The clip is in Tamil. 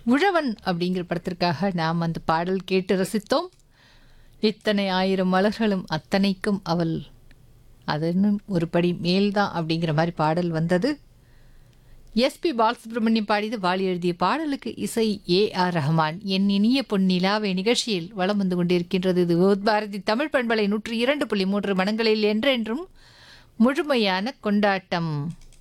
உழவன் அப்படிங்கிற படத்திற்காக நாம் அந்த பாடல் கேட்டு ரசித்தோம். இத்தனை ஆயிரம் மலர்களும் அத்தனைக்கும் அவள் அதனும் ஒரு படி மேல்தான் அப்படிங்கிற மாதிரி பாடல் வந்தது. எஸ்பி பாலசுப்ரமணியம் பாடியது, வாலி எழுதிய பாடலுக்கு இசை ஏ.ஆர். ரஹ்மான். என் இனிய பொன்னிலாவே நிகழ்ச்சியில் வலம் வந்து கொண்டிருக்கின்றது. இது பாரதி தமிழ் பண்பலை 102.3 மனங்களில் என்றென்றும் முழுமையான கொண்டாட்டம்.